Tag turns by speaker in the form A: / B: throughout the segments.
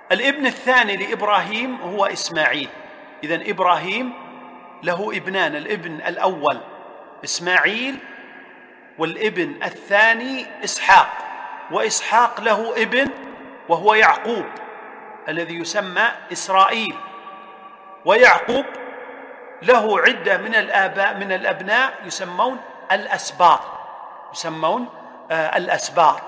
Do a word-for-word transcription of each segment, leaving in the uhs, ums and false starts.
A: الابن الثاني لإبراهيم هو إسماعيل. إذن إبراهيم له ابنان، الابن الأول إسماعيل والابن الثاني إسحاق، وإسحاق له ابن وهو يعقوب الذي يسمى إسرائيل، ويعقوب له عدة من الآباء من الأبناء يسمون الأسباط يسمون آه الأسباط.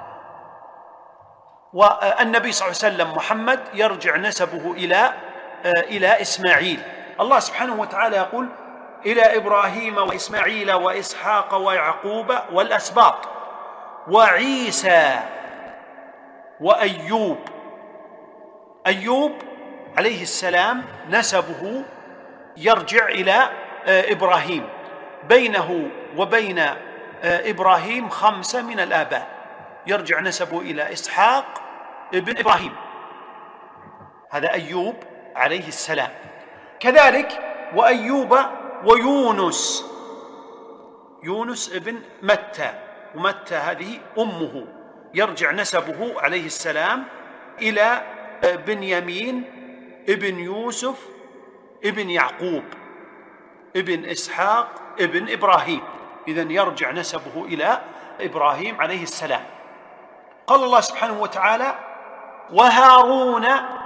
A: والنبي صلى الله عليه وسلم محمد يرجع نسبه إلى آه إلى إسماعيل. الله سبحانه وتعالى يقول: إلى إبراهيم وإسماعيل وإسحاق ويعقوب والأسباط وعيسى وأيوب. أيوب عليه السلام نسبه يرجع إلى إبراهيم، بينه وبين إبراهيم خمسة من الآباء، يرجع نسبه إلى إسحاق ابن إبراهيم، هذا أيوب عليه السلام. كذلك وأيوب ويونس، يونس ابن متى، ومتى هذه أمه، يرجع نسبه عليه السلام إلى بنيامين ابن يوسف ابن يعقوب ابن إسحاق ابن إبراهيم. إذن يرجع نسبه إلى إبراهيم عليه السلام. قال الله سبحانه وتعالى: وهارون،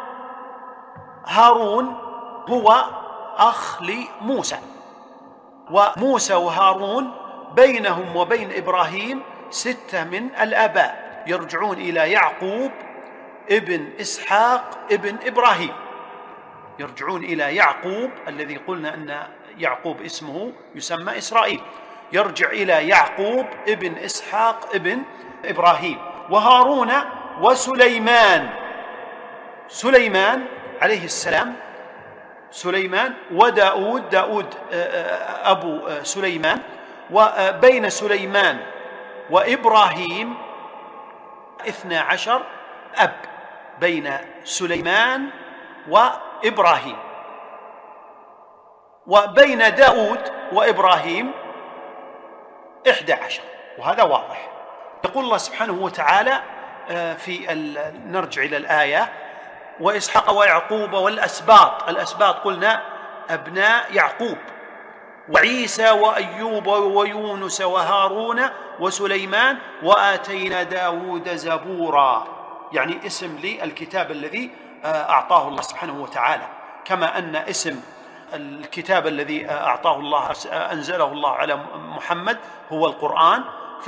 A: هارون هو أخ لموسى، وموسى وهارون بينهم وبين إبراهيم ستة من الآباء، يرجعون إلى يعقوب ابن إسحاق ابن إبراهيم، يرجعون إلى يعقوب الذي قلنا أن يعقوب اسمه يسمى إسرائيل، يرجع إلى يعقوب ابن إسحاق ابن إبراهيم. وهارون وسليمان، سليمان عليه السلام، سليمان وداود، داود أبو سليمان، وبين سليمان وإبراهيم اثنا عشر أب، بين سليمان وإبراهيم، وبين داود وإبراهيم إحدى عشر، وهذا واضح. يقول الله سبحانه وتعالى في نرجع إلى الآية: وإسحاق ويعقوب والأسباط، الأسباط قلنا أبناء يعقوب، وعيسى وأيوب ويونس وهارون وسليمان وآتينا داود زبورا، يعني اسم للكتاب الذي أعطاه الله سبحانه وتعالى، كما أن اسم الكتاب الذي أعطاه الله أنزله الله على محمد هو القرآن،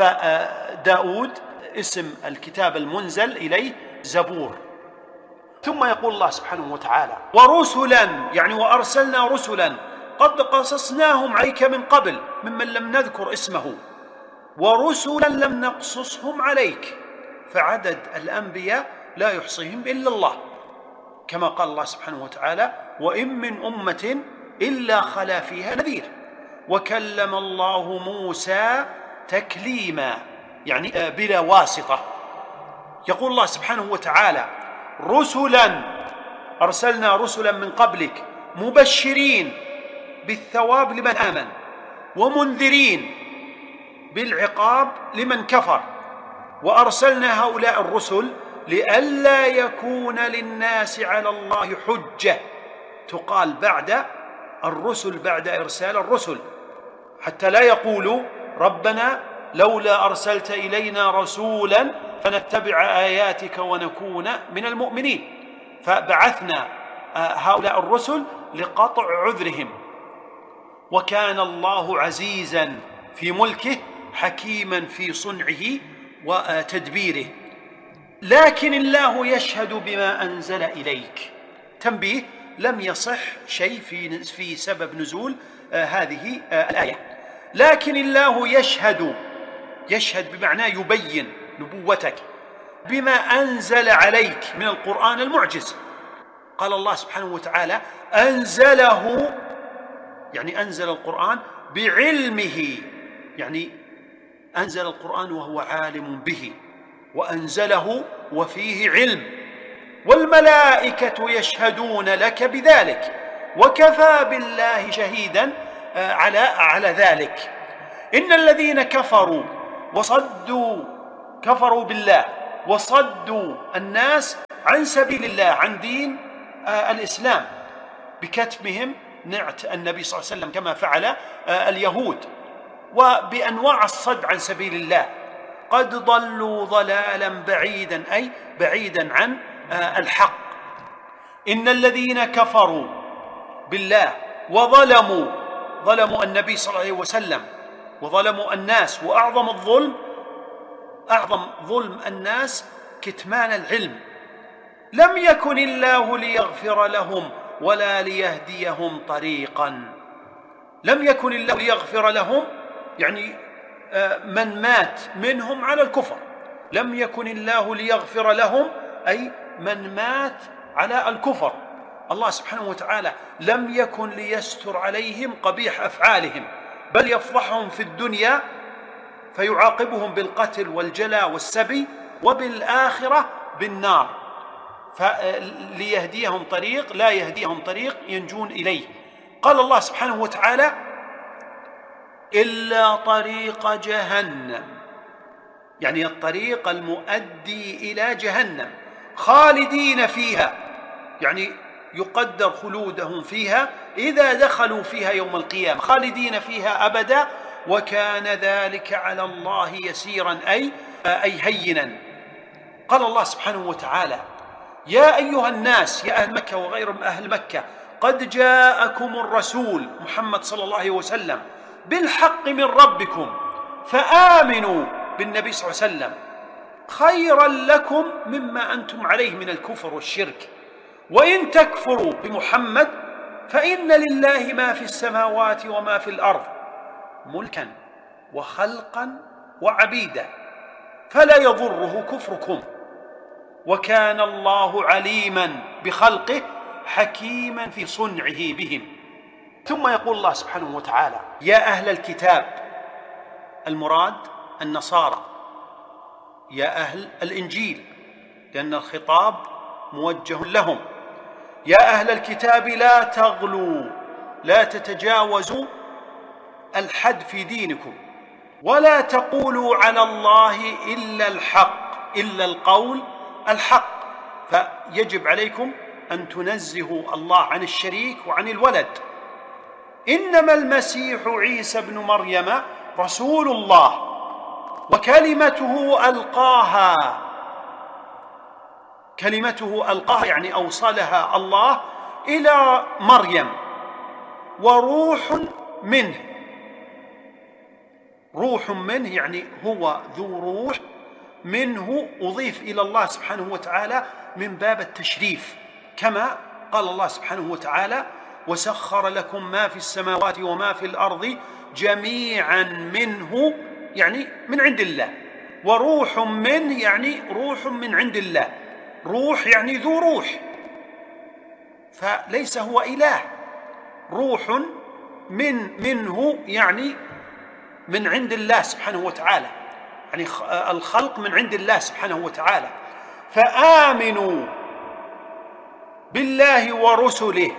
A: فداود اسم الكتاب المنزل إليه زبور. ثم يقول الله سبحانه وتعالى: ورسلا، يعني وأرسلنا رسلا قد قصصناهم عليك من قبل ممن لم نذكر اسمه، ورسلا لم نقصصهم عليك، فعدد الأنبياء لا يحصيهم إلا الله، كما قال الله سبحانه وتعالى: وإن من أمة إلا خلا فيها نذير، وكلم الله موسى تكليما، يعني بلا واسطة. يقول الله سبحانه وتعالى: رسلا أرسلنا رسلا من قبلك مبشرين بالثواب لمن آمن، ومنذرين بالعقاب لمن كفر، وأرسلنا هؤلاء الرسل لئلا يكون للناس على الله حجة، تقال بعد الرسل، بعد إرسال الرسل، حتى لا يقولوا ربنا لولا أرسلت إلينا رسولا فنتبع آياتك ونكون من المؤمنين. فبعثنا هؤلاء الرسل لقطع عذرهم. وكان الله عزيزا في ملكه حكيما في صنعه وتدبيره. لكن الله يشهد بما أنزل إليك. تنبيه: لم يصح شيء في في سبب نزول آه هذه آه الآية. لكن الله يشهد، يشهد بمعنى يبين نبوتك بما أنزل عليك من القرآن المعجز. قال الله سبحانه وتعالى: أنزله، يعني أنزل القرآن بعلمه، يعني أنزل القرآن وهو عالم به، وأنزله وفيه علم، والملائكة يشهدون لك بذلك، وكفى بالله شهيدا على على ذلك. إن الذين كفروا وصدوا كفروا بالله وصدوا الناس عن سبيل الله، عن دين الإسلام، بكتمهم نعت النبي صلى الله عليه وسلم كما فعل اليهود، وبأنواع الصد عن سبيل الله. قد ضلوا ضلالا بعيدا، أي بعيدا عن الحق. إن الذين كفروا بالله وظلموا ظلموا النبي صلى الله عليه وسلم وظلموا الناس، وأعظم الظلم أعظم ظلم الناس كتمان العلم. لم يكن الله ليغفر لهم ولا ليهديهم طريقا. لم يكن الله ليغفر لهم، يعني من مات منهم على الكفر. لم يكن الله ليغفر لهم، أي من مات على الكفر. الله سبحانه وتعالى لم يكن ليستر عليهم قبيح أفعالهم، بل يفضحهم في الدنيا فيعاقبهم بالقتل والجلاء والسبي، وبالآخرة بالنار. فليهديهم طريق لا يهديهم طريق ينجون إليه. قال الله سبحانه وتعالى: إلا طريق جهنم، يعني الطريق المؤدي إلى جهنم، خالدين فيها، يعني يقدر خلودهم فيها إذا دخلوا فيها يوم القيامة، خالدين فيها أبدا، وكان ذلك على الله يسيرا، أي أي هينا. قال الله سبحانه وتعالى: يا أيها الناس، يا أهل مكة وغير أهل مكة، قد جاءكم الرسول محمد صلى الله عليه وسلم بالحق من ربكم فآمنوا بالنبي صلى الله عليه وسلم خيرا لكم مما أنتم عليه من الكفر والشرك، وإن تكفروا بمحمد فإن لله ما في السماوات وما في الأرض ملكا وخلقا وعبيدا فلا يضره كفركم، وكان الله عليما بخلقه حكيما في صنعه بهم. ثم يقول الله سبحانه وتعالى: يا أهل الكتاب، المراد النصارى، يا أهل الإنجيل، لأن الخطاب موجه لهم. يا أهل الكتاب لا تغلوا، لا تتجاوزوا الحد في دينكم، ولا تقولوا على الله إلا الحق، إلا القول الحق. فيجب عليكم أن تنزهوا الله عن الشريك وعن الولد. إنما المسيح عيسى ابن مريم رسول الله وكلمته ألقاها، كلمته ألقاها يعني أوصلها الله إلى مريم، وروح منه. روح منه يعني هو ذو روح منه، أضيف إلى الله سبحانه وتعالى من باب التشريف، كما قال الله سبحانه وتعالى: وسخر لكم ما في السماوات وما في الأرض جميعا منه، يعني من عند الله. وروح منه يعني روح من عند الله، روح يعني ذو روح، فليس هو إله. روح من منه يعني من عند الله سبحانه وتعالى، يعني الخلق من عند الله سبحانه وتعالى. فآمنوا بالله ورسله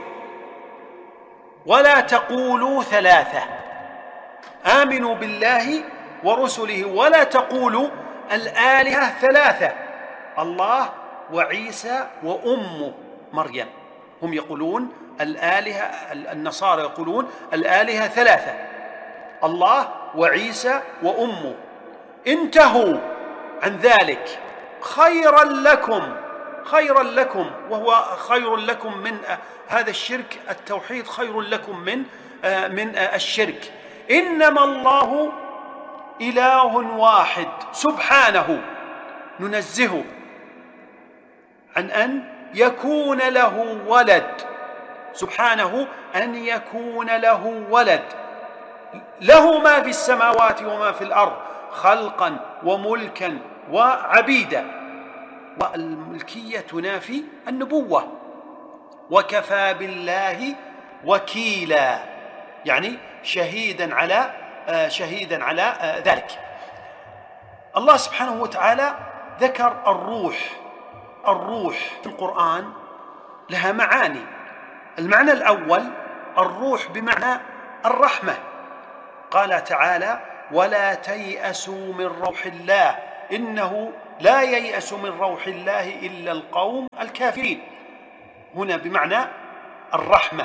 A: ولا تقولوا ثلاثة. آمنوا بالله ورسله ولا تقولوا الآلهة ثلاثة، الله وعيسى وأمه مريم. هم يقولون الآلهة، النصارى يقولون الآلهة ثلاثة، الله وعيسى وأمه. انتهوا عن ذلك خيرا لكم، خيرا لكم، وهو خير لكم من هذا الشرك. التوحيد خير لكم من من الشرك. إنما الله إله واحد سبحانه، ننزهه عن أن يكون له ولد، سبحانه أن يكون له ولد. له ما في السماوات وما في الأرض خلقا وملكا وعبيدا، والملكية تنافي النبوة. وكفى بالله وكيلا، يعني شهيدا على شهيدا على ذلك. الله سبحانه وتعالى ذكر الروح. الروح في القرآن لها معاني. المعنى الأول الروح بمعنى الرحمة. قال تعالى: ولا تيأسوا من روح الله إنه لا ييأس من روح الله إلا القوم الكافرين، هنا بمعنى الرحمة.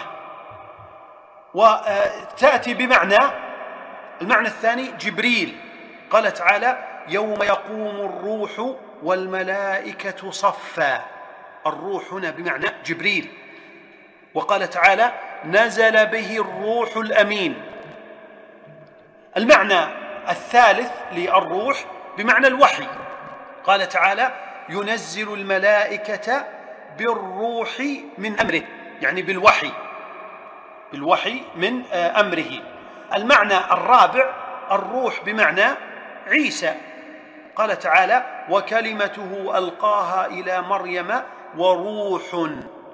A: وتأتي بمعنى المعنى الثاني جبريل، قال تعالى يوم يقوم الروح والملائكة صفا، الروح هنا بمعنى جبريل. وقال تعالى نزل به الروح الأمين. المعنى الثالث للروح بمعنى الوحي، قال تعالى ينزل الملائكة بالروح من أمره، يعني بالوحي، بالوحي من أمره. المعنى الرابع الروح بمعنى عيسى، قال تعالى وكلمته ألقاها إلى مريم وروح،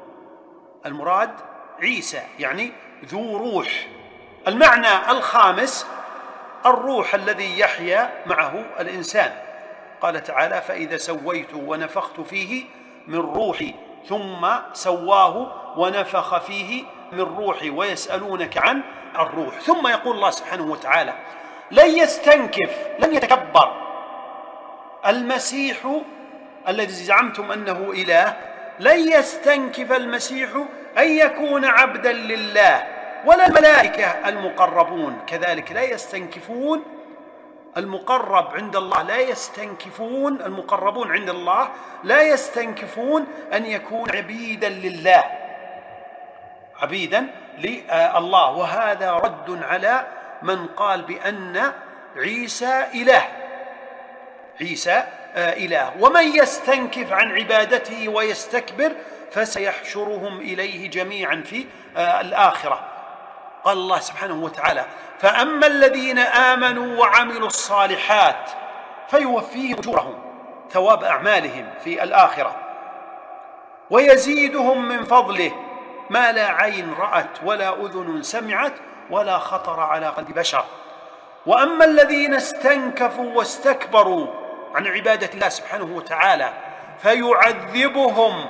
A: المراد عيسى يعني ذو روح. المعنى الخامس الروح الذي يحيا معه الإنسان، قال تعالى فإذا سويت ونفخت فيه من روحي ثم سواه ونفخ فيه من روحي ويسألونك عن الروح. ثم يقول الله سبحانه وتعالى لن يستنكف، لن يتكبر المسيح الذي زعمتم أنه إله، لن يستنكف المسيح أن يكون عبدا لله، ولا الملائكة المقربون كذلك لا يستنكفون. المقرب عند الله لا يستنكفون، المقربون عند الله لا يستنكفون أن يكون عبيدا لله، عبيدا لله. وهذا رد على من قال بأن عيسى إله، عيسى إله. ومن يستنكف عن عبادته ويستكبر فسيحشرهم إليه جميعا في الآخرة. قال الله سبحانه وتعالى فأما الذين آمنوا وعملوا الصالحات فيوفيهم أجورهم، ثواب أعمالهم في الآخرة، ويزيدهم من فضله ما لا عين رأت ولا أذن سمعت ولا خطر على قلب بشر. وأما الذين استنكفوا واستكبروا عن عبادة الله سبحانه وتعالى فيعذبهم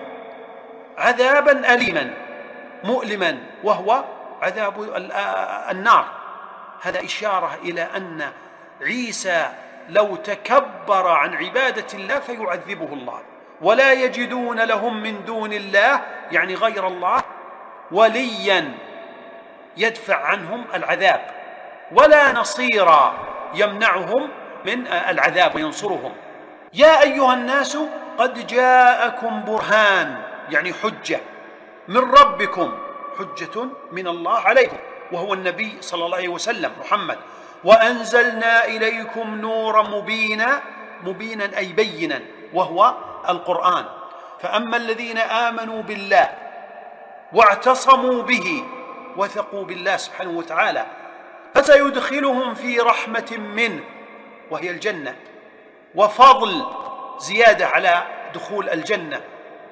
A: عذابا أليما مؤلما وهو عذاب النار. هذا إشارة إلى أن عيسى لو تكبر عن عبادة الله فيعذبه الله، ولا يجدون لهم من دون الله يعني غير الله وليا يدفع عنهم العذاب، ولا نصيرا يمنعهم من العذاب وينصرهم. يا أيها الناس قد جاءكم برهان يعني حجة من ربكم، حجة من الله عليكم وهو النبي صلى الله عليه وسلم محمد، وأنزلنا إليكم نورا مبينا، مبينا أي بينا وهو القرآن. فأما الذين آمنوا بالله واعتصموا به وثقوا بالله سبحانه وتعالى فسيدخلهم في رحمة منه وهي الجنة، وفضل زيادة على دخول الجنة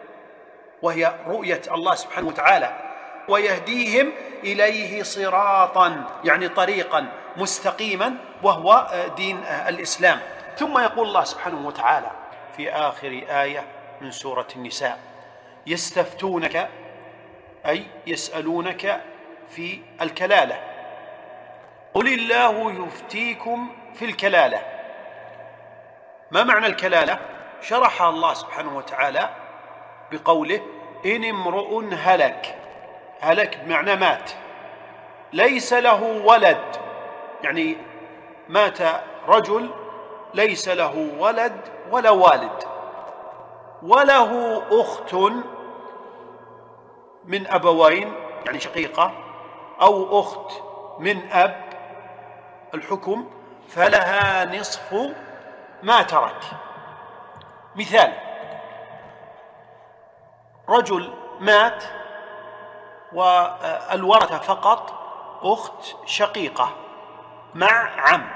A: وهي رؤية الله سبحانه وتعالى، ويهديهم إليه صراطا يعني طريقا مستقيما وهو دين الإسلام. ثم يقول الله سبحانه وتعالى في آخر آية من سورة النساء يستفتونك أي يسألونك في الكلالة، قل الله يفتيكم في الكلالة. ما معنى الكلالة؟ شرحها الله سبحانه وتعالى بقوله إن امرؤ هلك، هلك بمعنى مات، ليس له ولد يعني مات رجل ليس له ولد ولا والد، وله أخت من أبوين يعني شقيقة أو أخت من أب، الحكم فلها نصف ما ترك. مثال رجل مات والورثة فقط أخت شقيقة مع عم،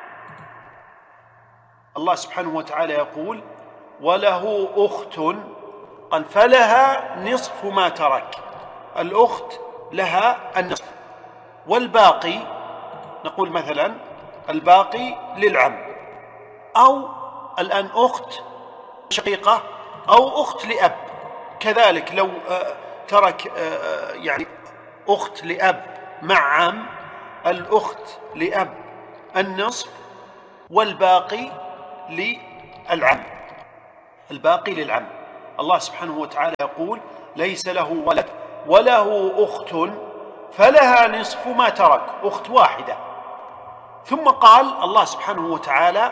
A: الله سبحانه وتعالى يقول وله أخت، قال فلها نصف ما ترك، الأخت لها النصف، والباقي نقول مثلا الباقي للعم، أو الآن أخت شقيقة أو أخت لأب كذلك، لو ترك يعني أخت لأب مع عم، الأخت لأب النصف والباقي للعم. الباقي للعم. الله سبحانه وتعالى يقول: ليس له ولد وله أخت فلها نصف ما ترك، أخت واحدة. ثم قال الله سبحانه وتعالى: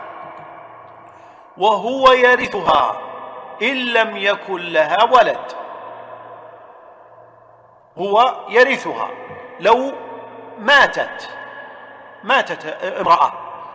A: وهو يرثها إن لم يكن لها ولد. هو يرثها لو ماتت ماتت امرأة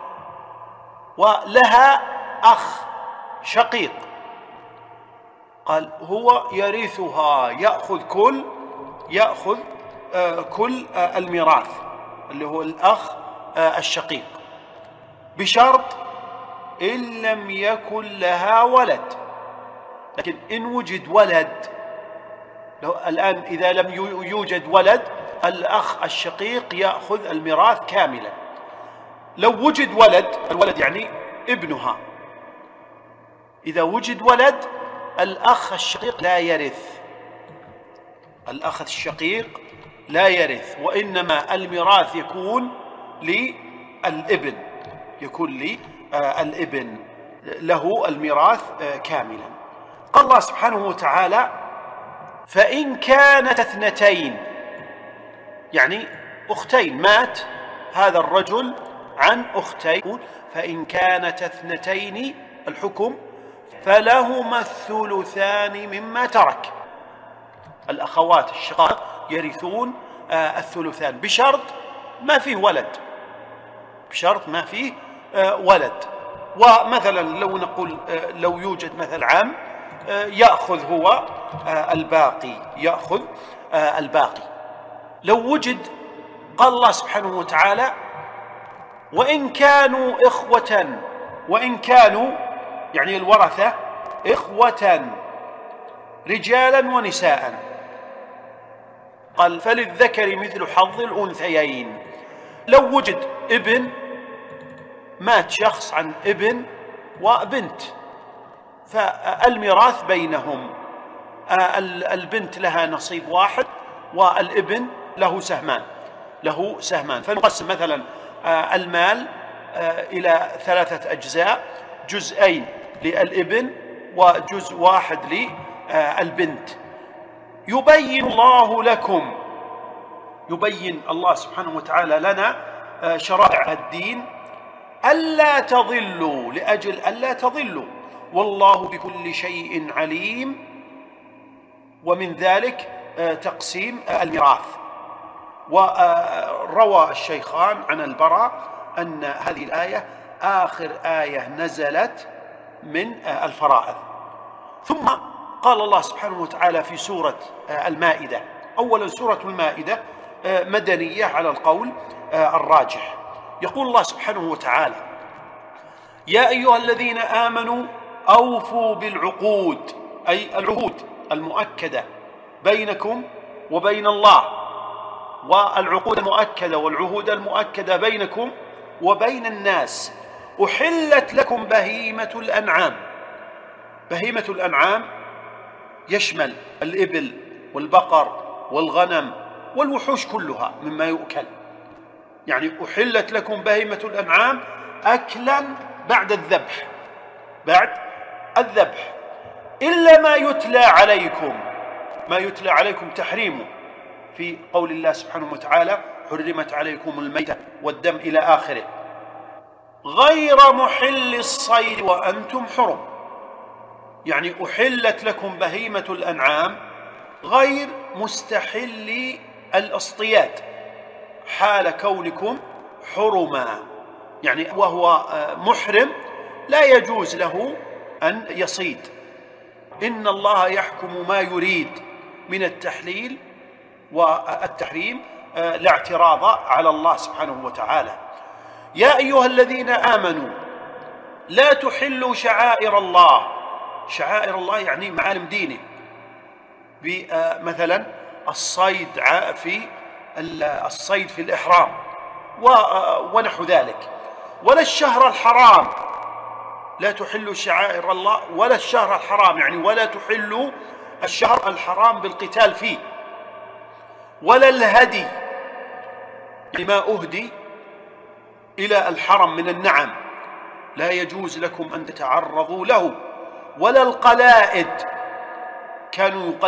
A: ولها أخ شقيق، قال: هو يرثها، يأخذ كل يأخذ آه كل آه الميراث اللي هو الأخ آه الشقيق، بشرط إن لم يكن لها ولد. لكن إن وجد ولد، لو الآن إذا لم يوجد ولد، الأخ الشقيق يأخذ الميراث كاملا. لو وجد ولد، الولد يعني ابنها، إذا وجد ولد الأخ الشقيق لا يرث، الأخ الشقيق لا يرث، وإنما الميراث يكون للابن، يكون للابن، له الميراث كاملا. قال الله سبحانه وتعالى: فإن كانت اثنتين، يعني أختين، مات هذا الرجل عن أختين، فإن كانت اثنتين الحكم فلهما الثلثان مما ترك. الأخوات الشقائق يرثون آه الثلثان بشرط ما فيه ولد، بشرط ما فيه آه ولد. ومثلا لو نقول آه لو يوجد مثل عام آه يأخذ هو آه الباقي، يأخذ آه الباقي. لو وجد، قال الله سبحانه وتعالى: وإن كانوا إخوة، وإن كانوا يعني الورثة إخوة رجالا ونساء، قال: فللذكر مثل حظ الأنثيين. لو وجد ابن، مات شخص عن ابن وبنت، فالميراث بينهم، البنت لها نصيب واحد والابن له سهمان، له سهمان. فنقسم مثلا المال إلى ثلاثة أجزاء: جزئين للابن وجزء واحد للبنت. يبين الله لكم، يبين الله سبحانه وتعالى لنا شرائع الدين ألا تضلوا، لأجل ألا تضلوا، والله بكل شيء عليم. ومن ذلك تقسيم الميراث. وروى الشيخان عن البراء أن هذه الآية آخر آية نزلت من الفرائض. ثم قال الله سبحانه وتعالى في سورة المائدة، أولا سورة المائدة مدنية على القول الراجح. يقول الله سبحانه وتعالى: يا أيها الذين آمنوا أوفوا بالعقود، أي العهود المؤكدة بينكم وبين الله، والعقود المؤكدة والعهود المؤكدة بينكم وبين الناس. أحلت لكم بهيمة الأنعام. بهيمة الأنعام يشمل الإبل والبقر والغنم والوحوش كلها مما يؤكل، يعني أحلت لكم بهيمة الأنعام أكلا بعد الذبح، بعد الذبح، إلا ما يتلى عليكم. ما يتلى عليكم تحريمه في قول الله سبحانه وتعالى: حرمت عليكم الميتة والدم إلى آخره، غير محل الصيد وأنتم حرم. يعني أحلت لكم بهيمة الأنعام غير مستحل الاصطياد حال كونكم حرما، يعني وهو محرم لا يجوز له أن يصيد. إن الله يحكم ما يريد من التحليل والتحريم، لا اعتراض على الله سبحانه وتعالى. يا أيها الذين آمنوا لا تحلوا شعائر الله. شعائر الله يعني معالم دينه، مثلا الصيد في الصيد في الإحرام ونحو ذلك. ولا الشهر الحرام، لا تحلوا شعائر الله ولا الشهر الحرام، يعني ولا تحلوا الشهر الحرام بالقتال فيه. ولا الهدي، يعني ما أهدي إلى الحرم من النعم لا يجوز لكم أن تتعرضوا له. ولا القلائد كانوا